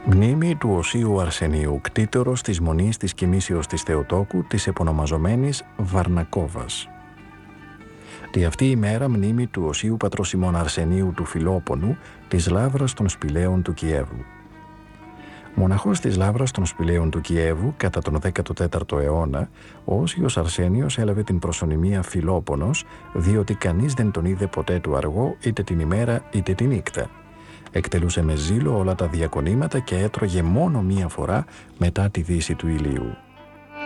Μνήμη του Οσίου Αρσενίου, κτήτορος της Μονής της Κοιμήσεως της Θεοτόκου, της επωνομαζομένης Βαρνακόβας. Τη αυτή η μέρα μνήμη του Οσίου Πατροσιμών Αρσενίου του Φιλόπονου, της Λαύρας των Σπηλαίων του Κιέβου. Μοναχός της Λαύρας των Σπηλαίων του Κιέβου, κατά τον 14ο αιώνα, ο Όσιος Αρσένιος έλαβε την προσωνυμία Φιλόπονος, διότι κανείς δεν τον είδε ποτέ του αργό, είτε την ημέρα είτε τη νύχτα. Εκτελούσε με ζήλο όλα τα διακονήματα και έτρωγε μόνο μία φορά μετά τη δύση του ηλίου.